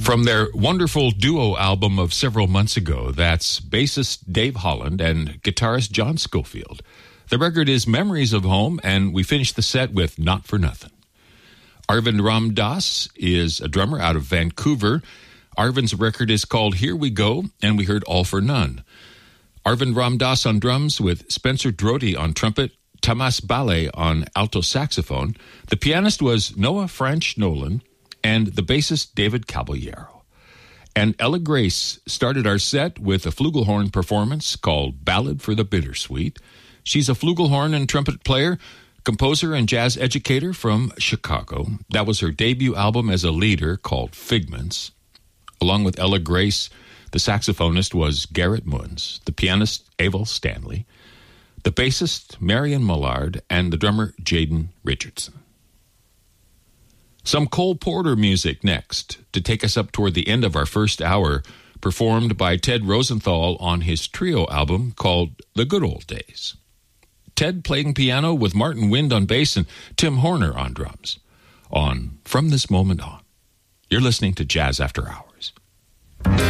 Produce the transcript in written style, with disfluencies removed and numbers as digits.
From their wonderful duo album of several months ago, that's bassist Dave Holland and guitarist John Schofield. The record is Memories of Home, and we finished the set with Not For Nothing. Arvind Ramdas is a drummer out of Vancouver. Arvind's record is called Here We Go, and we heard All For None. Arvind Ramdas on drums with Spencer Drody on trumpet, Tamas Ballet on alto saxophone. The pianist was Noah French Nolan, and the bassist David Caballero. And Ella Grace started our set with a flugelhorn performance called Ballad for the Bittersweet. She's a flugelhorn and trumpet player, composer and jazz educator from Chicago. That was her debut album as a leader called Figments. Along with Ella Grace, the saxophonist was Garrett Munz, the pianist Abel Stanley, the bassist Marion Millard, and the drummer Jaden Richardson. Some Cole Porter music next, to take us up toward the end of our first hour, performed by Ted Rosenthal on his trio album called The Good Old Days. Ted playing piano with Martin Wind on bass and Tim Horner on drums. On From This Moment On. You're listening to Jazz After Hours.